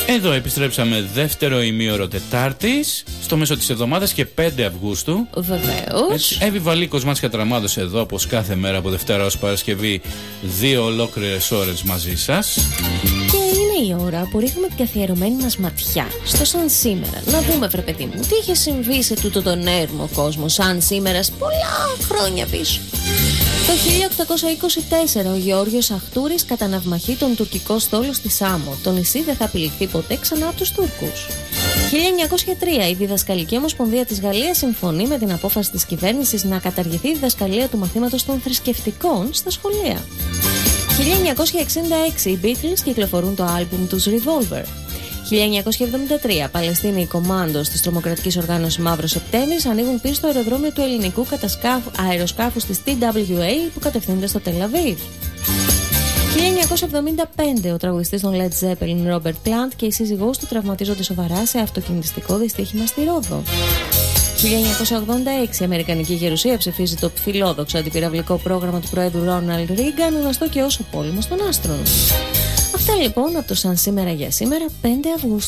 Εδώ επιστρέψαμε δεύτερο ημίωρο Τετάρτης, στο μέσο της εβδομάδας και 5 Αυγούστου. Βεβαίως. Εύη Βαλίκος, Μάτς Τραμάδος εδώ, όπως κάθε μέρα από Δευτέρα ως Παρασκευή, 2 ολόκληρες ώρες μαζί σας. Και είναι η ώρα που ρίχνουμε την καθιερωμένη μας ματιά στο σαν σήμερα. Να δούμε, βρε παιδί μου, τι είχε συμβεί σε τούτο τον έρμο κόσμο σαν σήμερα πολλά χρόνια πίσω. Το 1824 ο Γεώργιος Αχτούρης κατά ναυμαχή τον τουρκικό στόλο στη Σάμο. Το νησί δεν θα απειληθεί ποτέ ξανά από τους Τούρκους. 1903 η Διδασκαλική Ομοσπονδία της Γαλλίας συμφωνεί με την απόφαση της κυβέρνησης να καταργηθεί η διδασκαλία του μαθήματος των θρησκευτικών στα σχολεία. 1966 οι Beatles κυκλοφορούν το άλμπουμ τους Revolver. 1973 Παλαιστίνοι κομμάντος της τρομοκρατικής οργάνωσης Μαύρος Σεπτέμβρης ανοίγουν πίσω στο αεροδρόμιο του ελληνικού αεροσκάφους της TWA που κατευθύνεται στο Τελ-Αβίβ. 1975 ο τραγουδιστής των Led Zeppelin Robert Plant και η σύζυγός του τραυματίζονται σοβαρά σε αυτοκινητιστικό δυστύχημα στη Ρόδο. 1986 η Αμερικανική Γερουσία ψηφίζει το φιλόδοξο αντιπυραυλικό πρόγραμμα του Προέδρου Ρόναλντ Ρίγκαν, γνωστό και ως ο πόλεμος των άστρων. Αυτά λοιπόν από το σαν σήμερα για σήμερα 5 Αυγούστου.